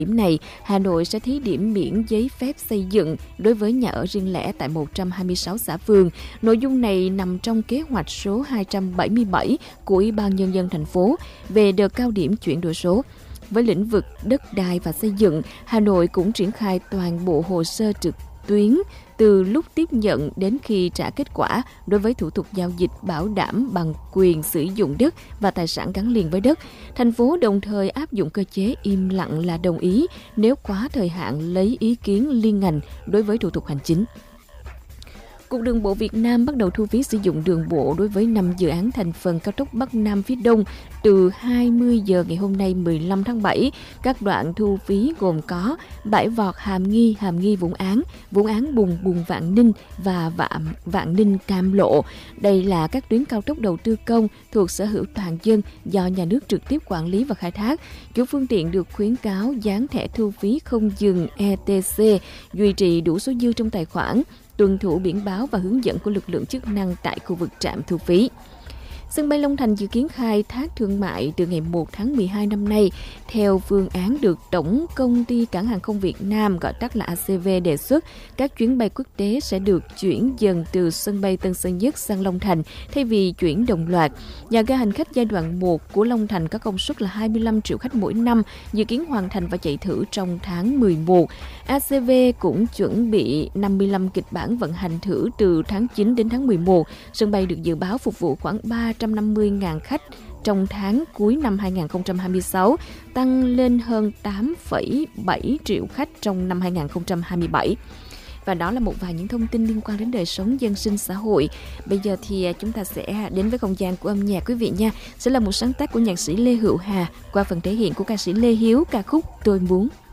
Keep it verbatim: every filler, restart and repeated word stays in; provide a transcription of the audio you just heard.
điểm này, Hà Nội sẽ thí điểm miễn giấy phép xây dựng đối với nhà ở riêng lẻ tại một trăm hai mươi sáu xã phường. Nội dung này nằm trong kế hoạch số hai trăm bảy mươi bảy của Ủy ban Nhân dân thành phố về đợt cao điểm chuyển đổi số. Với lĩnh vực đất đai và xây dựng, Hà Nội cũng triển khai toàn bộ hồ sơ trực tuyến từ lúc tiếp nhận đến khi trả kết quả đối với thủ tục giao dịch bảo đảm bằng quyền sử dụng đất và tài sản gắn liền với đất. Thành phố đồng thời áp dụng cơ chế im lặng là đồng ý nếu quá thời hạn lấy ý kiến liên ngành đối với thủ tục hành chính. Cục Đường bộ Việt Nam bắt đầu thu phí sử dụng đường bộ đối với năm dự án thành phần cao tốc Bắc Nam phía Đông từ hai mươi giờ ngày hôm nay mười lăm tháng bảy. Các đoạn thu phí gồm có Bãi Vọt Hàm Nghi, Hàm Nghi Vũng Áng, Vũng Áng Bùng Bùng Vạn Ninh và Vạn, Vạn Ninh Cam Lộ. Đây là các tuyến cao tốc đầu tư công thuộc sở hữu toàn dân do nhà nước trực tiếp quản lý và khai thác. Chủ phương tiện được khuyến cáo dán thẻ thu phí không dừng e tê xê, duy trì đủ số dư trong tài khoản, tuân thủ biển báo và hướng dẫn của lực lượng chức năng tại khu vực trạm thu phí. Sân bay Long Thành dự kiến khai thác thương mại từ ngày một tháng mười hai năm nay, theo phương án được Tổng Công ty Cảng hàng không Việt Nam, gọi tắt là a xê vê, đề xuất. Các chuyến bay quốc tế sẽ được chuyển dần từ sân bay Tân Sơn Nhất sang Long Thành thay vì chuyển đồng loạt. Nhà ga hành khách giai đoạn một của Long Thành có công suất là hai mươi lăm triệu khách mỗi năm, dự kiến hoàn thành và chạy thử trong tháng mười một. a xê vê cũng chuẩn bị năm mươi lăm kịch bản vận hành thử từ tháng chín đến tháng mười một. Sân bay được dự báo phục vụ khoảng ba trăm năm mươi nghìn khách trong tháng cuối năm hai không hai sáu, tăng lên hơn tám phẩy bảy triệu khách trong năm hai không hai bảy. Và đó là một vài những thông tin liên quan đến đời sống dân sinh xã hội. Bây giờ thì chúng ta sẽ đến với không gian của âm nhạc quý vị nha. Sẽ là một sáng tác của nhạc sĩ Lê Hữu Hà qua phần thể hiện của ca sĩ Lê Hiếu, ca khúc Tôi Muốn.